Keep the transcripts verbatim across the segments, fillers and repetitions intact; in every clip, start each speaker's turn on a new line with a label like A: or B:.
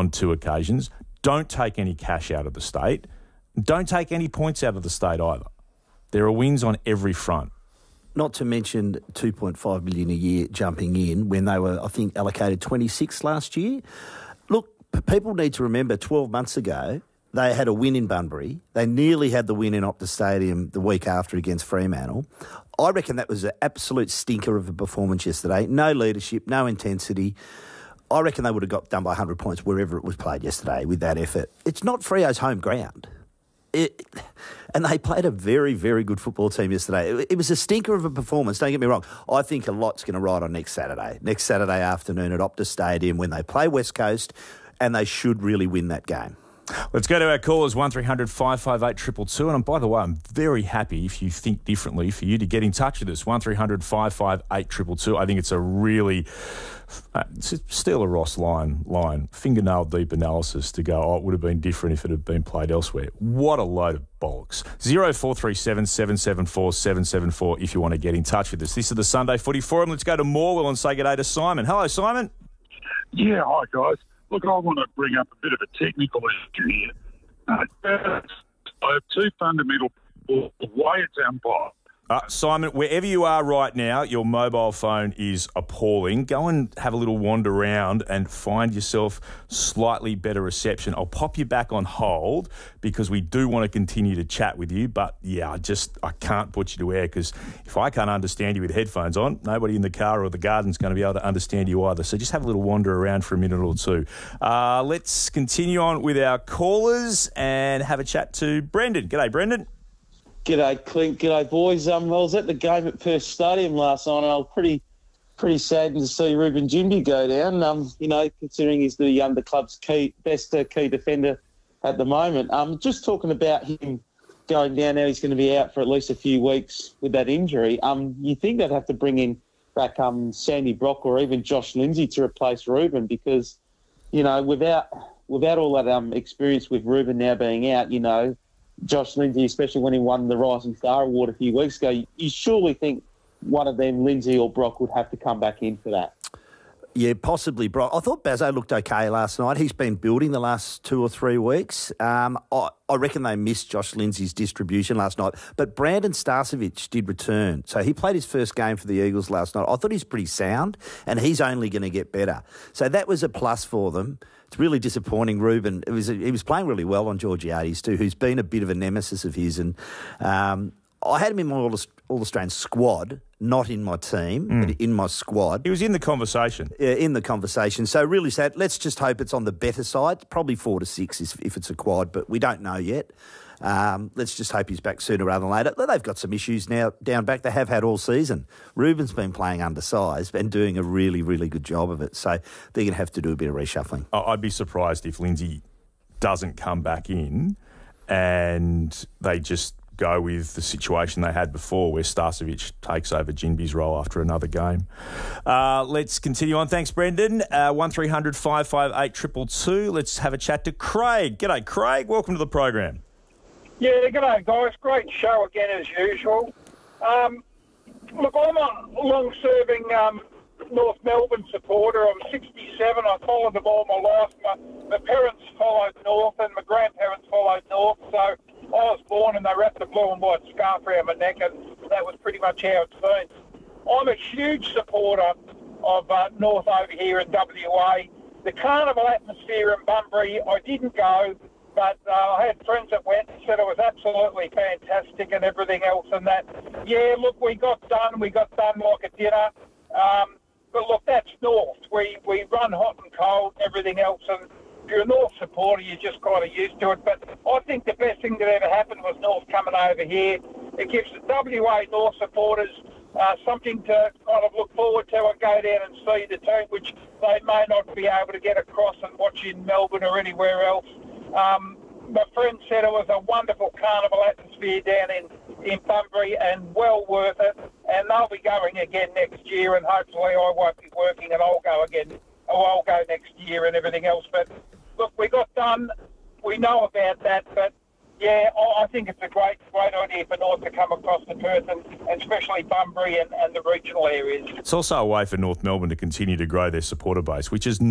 A: on two occasions. Don't take any cash out of the state. Don't take any points out of the state either. There are wins on every front.
B: Not to mention two point five million dollars a year jumping in when they were, I think, allocated twenty-six last year. Look, people need to remember twelve months ago, they had a win in Bunbury. They nearly had the win in Optus Stadium the week after against Fremantle. I reckon that was an absolute stinker of a performance yesterday. No leadership, no intensity. I reckon they would have got done by one hundred points wherever it was played yesterday with that effort. It's not Freo's home ground. It, and they played a very, very good football team yesterday. It, it was a stinker of a performance, don't get me wrong. I think a lot's going to ride on next Saturday. Next Saturday afternoon at Optus Stadium when they play West Coast, and they should really win that game.
A: Let's go to our callers, one three hundred five five eight two two two. And by the way, I'm very happy if you think differently for you to get in touch with us, one three hundred five five eight two two two. I think it's a really, uh, steal a Ross line, line, fingernail deep analysis to go, oh, it would have been different if it had been played elsewhere. What a load of bollocks. zero four three seven seven seven four seven seven four if you want to get in touch with us. This is the Sunday Footy Forum. Let's go to Morwell and say good day to Simon. Hello, Simon.
C: Yeah, hi, guys. Look, I want to bring up a bit of a technical issue here. Uh, I have two fundamental the way it's umpire.
A: Uh, Simon, wherever you are right now, your mobile phone is appalling. Go and have a little wander around and find yourself slightly better reception. I'll pop you back on hold because we do want to continue to chat with you. But, yeah, I just I can't put you to air because if I can't understand you with headphones on, nobody in the car or the garden's going to be able to understand you either. So just have a little wander around for a minute or two. Uh, let's continue on with our callers and have a chat to Brendan. G'day, Brendan.
D: G'day, Clint. G'day, boys. Um, I was at the game at Perth Stadium last night, and I was pretty, pretty saddened to see Ruben Jimby go down. Um, you know, considering he's the um, the club's key best uh, key defender at the moment. Um, just talking about him going down now, he's going to be out for at least a few weeks with that injury. Um, you think they'd have to bring in back um Sandy Brock or even Josh Lindsay to replace Ruben because, you know, without without all that um experience with Ruben now being out, you know. Josh Lindsay, especially when he won the Rising Star Award a few weeks ago, you surely think one of them, Lindsay or Brock, would have to come back in for that.
B: Yeah, possibly Brock. I thought Bazzo looked okay last night. He's been building the last two or three weeks. Um, I, I reckon they missed Josh Lindsay's distribution last night. But Brandon Starcevic did return. So he played his first game for the Eagles last night. I thought he's pretty sound, and he's only going to get better. So that was a plus for them. It's really disappointing. Ruben, it was he was playing really well on Georgiades too, who's been a bit of a nemesis of his. And um, I had him in my All, All Australian squad, not in my team, mm. but in my squad.
A: He was in the conversation.
B: Yeah, in the conversation. So really sad. Let's just hope it's on the better side. Probably four to six if, if it's a quad, but we don't know yet. Um, let's just hope he's back sooner rather than later. They've got some issues now down back. They have had all season. Ruben's been playing undersized and doing a really, really good job of it. So they're going to have to do a bit of reshuffling.
A: I'd be surprised if Lindsay doesn't come back in and they just go with the situation they had before where Starcevic takes over Jinby's role after another game. Uh, let's continue on. Thanks, Brendan. Uh, one three hundred five five eight two two two. Let's have a chat to Craig. G'day, Craig. Welcome to the program.
E: Yeah, g'day, guys. Great show again, as usual. Um, look, I'm a long-serving um, North Melbourne supporter. I'm sixty-seven. I followed them all my life. My, my parents followed North and my grandparents followed North. So I was born and they wrapped the blue and white scarf around my neck, and that was pretty much how it's been. I'm a huge supporter of uh, North over here in W A. The carnival atmosphere in Bunbury, I didn't go. But uh, I had friends that went and said it was absolutely fantastic and everything else and that. Yeah, look, we got done. We got done like a dinner. Um, but look, that's North. We we run hot and cold, everything else. And if you're a North supporter, you're just kind of used to it. But I think the best thing that ever happened was North coming over here. It gives the W A North supporters uh, something to kind of look forward to and go down and see the team, which they may not be able to get across and watch in Melbourne or anywhere else. Um, my friend said it was a wonderful carnival atmosphere down in, in Bunbury and well worth it. And they'll be going again next year, and hopefully I won't be working and I'll go again. Or I'll go next year and everything else. But look, we got done. We know about that. But yeah, I think it's a great, great idea for North to come across to Perth and, and especially Bunbury and, and the regional areas.
A: It's also a way for North Melbourne to continue to grow their supporter base, which is not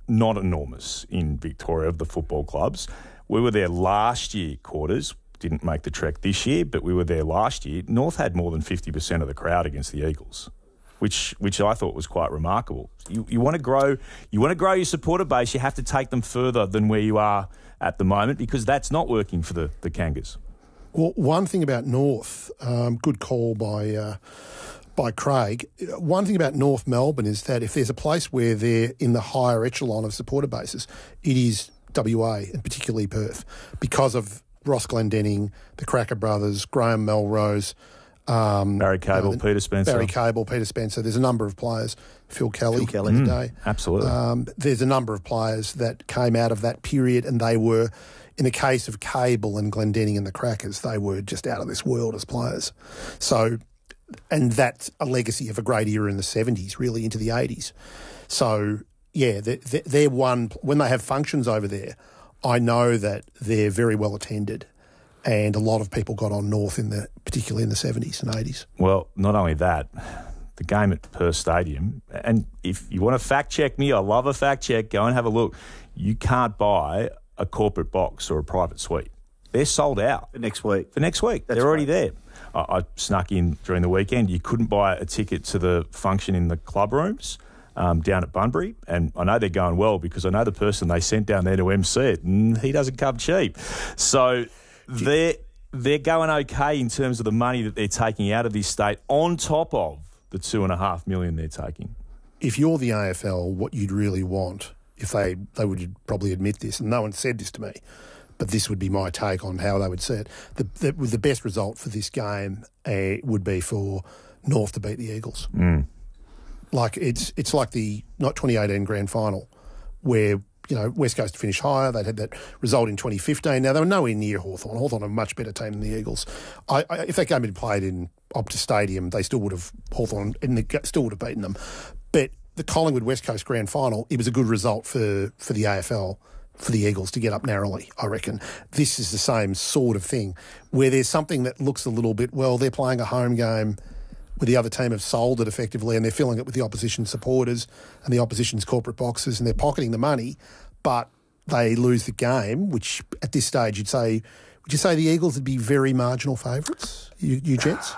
A: not enormous in Victoria of the football clubs. We were there last year, quarters. Didn't make the trek this year, but we were there last year. North had more than fifty percent of the crowd against the Eagles, which which I thought was quite remarkable. You you want to grow you want to grow your supporter base, you have to take them further than where you are at the moment, because that's not working for the, the Kangas.
F: Well, one thing about North, um, good call by uh, by Craig. One thing about North Melbourne is that if there's a place where they're in the higher echelon of supporter bases, it is W A, and particularly Perth, because of Ross Glendenning, the Cracker Brothers, Graham Melrose, um,
A: Barry Cable, uh, Peter Spencer.
F: Barry Cable, Peter Spencer. There's a number of players. Phil Kelly,
B: Phil Kelly.
F: in the
A: Mm,
F: day.
A: absolutely.
F: Um, there's a number of players that came out of that period, and they were, in the case of Cable and Glendenning and the Crackers, they were just out of this world as players. So, and that's a legacy of a great era in the seventies, really into the eighties. So, yeah, they're, they're one, when they have functions over there, I know that they're very well attended, and a lot of people got on North in the, particularly in the seventies and eighties.
A: Well, not only that, the game at Perth Stadium, and if you want to fact check me, I love a fact check, go and have a look. You can't buy a corporate box or a private suite. They're sold out.
B: For next week.
A: For next week.
B: That's
A: They're already
B: right.
A: there. I, I snuck in during the weekend. You couldn't buy a ticket to the function in the club rooms um, down at Bunbury, and I know they're going well because I know the person they sent down there to M C it, and he doesn't come cheap. So they're, they're going okay in terms of the money that they're taking out of this state on top of the two and a half million they're taking.
F: If you're the A F L, what you'd really want, if they, they would probably admit this, and no one said this to me, but this would be my take on how they would see it. The, the, the best result for this game uh, would be for North to beat the Eagles.
A: Mm.
F: Like it's it's like the not twenty eighteen grand final where, you know, West Coast finished higher. They'd had that result in twenty fifteen. Now, they were nowhere near Hawthorn. Hawthorn are a much better team than the Eagles. I, I, if that game had been played in Optus Stadium, they still would have, Hawthorn still would have beaten them. But the Collingwood West Coast grand final, it was a good result for, for the A F L, for the Eagles to get up narrowly, I reckon. This is the same sort of thing, where there's something that looks a little bit, well, they're playing a home game where the other team have sold it effectively and they're filling it with the opposition supporters and the opposition's corporate boxes and they're pocketing the money, but they lose the game, which at this stage you'd say, would you say the Eagles would be very marginal favourites, you, you gents?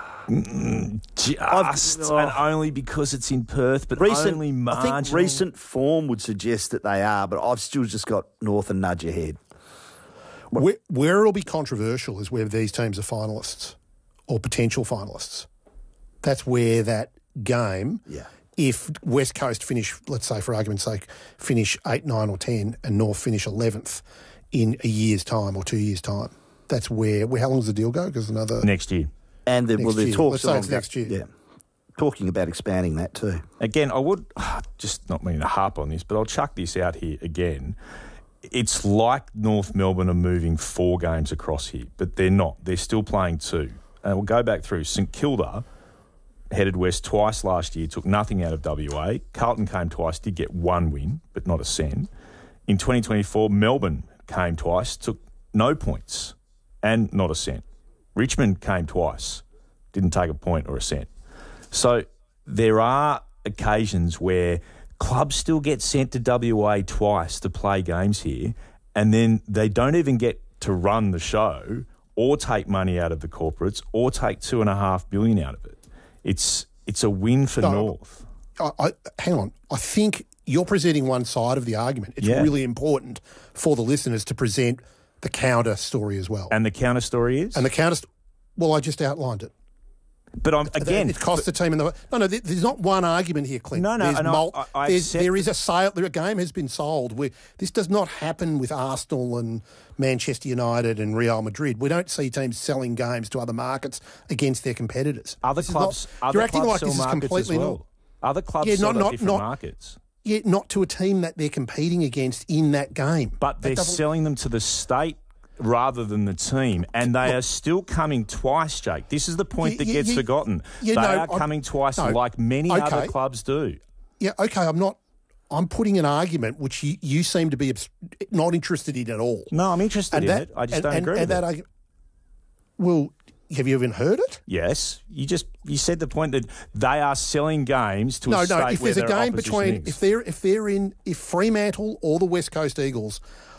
A: Just
B: oh.
A: and only because it's in Perth, but
B: Recent,
A: only
B: I
A: marginal.
B: think recent form would suggest that they are, but I've still just got North and nudge ahead.
F: Where, where it'll be controversial is where these teams are finalists or potential finalists. That's where that game,
B: Yeah.
F: if West Coast finish, let's say for argument's sake, finish eight, nine or ten and North finish eleventh in a year's time or two years' time, that's where, where how long does the deal go? Because another...
A: Next year.
B: And the, well,
F: Next
B: the
F: year.
B: talks
F: Let's say
B: along
F: it's
B: that-
F: next year.
B: Yeah, talking about expanding that too.
A: Again, I would, just not meaning to harp on this, but I'll chuck this out here again. It's like North Melbourne are moving four games across here, but they're not. They're still playing two. And we'll go back through. St Kilda headed west twice last year, took nothing out of W A. Carlton came twice, did get one win, but not a cent. In twenty twenty-four, Melbourne came twice, took no points and not a cent. Richmond came twice, didn't take a point or a cent. So there are occasions where clubs still get sent to W A twice to play games here, and then they don't even get to run the show or take money out of the corporates or take two and a half billion out of it. It's it's a win for
F: No,
A: North.
F: I, I, hang on. I think you're presenting one side of the argument. It's
A: Yeah.
F: really important for the listeners to present the counter story as well.
A: And the counter story is?
F: And the counter, st- well, I just outlined it.
A: but I'm again,
F: it costs the team in the no, no. There's not one argument here, Clint.
A: No, no,
F: There's
A: and I- I- I
F: there's,
A: accept
F: there is a sale. The game has been sold. We, this does not happen with Arsenal and Manchester United and Real Madrid. We don't see teams selling games to other markets against their competitors.
A: other
F: This is
A: clubs,
F: not,
A: other
F: you're acting
A: clubs
F: like
A: sell
F: this is
A: markets
F: completely
A: as well.
F: not.
A: Other clubs
F: Yeah,
A: sell
F: not-
A: to
F: not-
A: different
F: not-
A: markets.
F: Yeah, not to a team that they're competing against in that game.
A: But
F: That
A: they're
F: doesn't-
A: selling them to the state rather than the team, and they are still coming twice, Jake. This is the point
F: Yeah,
A: that
F: yeah,
A: gets
F: yeah,
A: forgotten.
F: yeah,
A: they
F: no,
A: are
F: I'm-
A: coming twice,
F: no.
A: like many other
F: Okay.
A: clubs do.
F: Yeah, okay. I'm not. I'm putting an argument which you, you seem to be abs- not interested in at all.
A: No, I'm interested
F: And
A: in
F: that,
A: it. I just
F: and,
A: don't
F: and,
A: agree
F: and
A: with
F: that
A: it.
F: argument, well, Have you even heard it?
A: Yes. You just you said the point that they are selling games to
F: no,
A: a state
F: no. If
A: where
F: there's a
A: their
F: game
A: opposition
F: between
A: is.
F: if they're if they're in if Fremantle or the West Coast Eagles